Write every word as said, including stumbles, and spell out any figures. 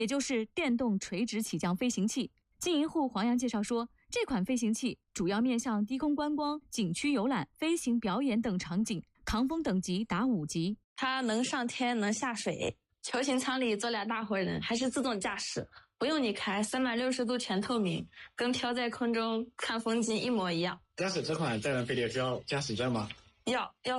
也就是电动垂直起降飞行器。经营户黄洋介绍说，这款飞行器主要面向低空观光、景区游览、飞行表演等场景，抗风等级达五级。 它能上天，能下水，球形舱里坐俩大活人，还是自动驾驶，不用你开，三百六十度全透明，跟飘在空中看风景一模一样。 驾驶这款载人飞碟需要驾驶证吗？ 要要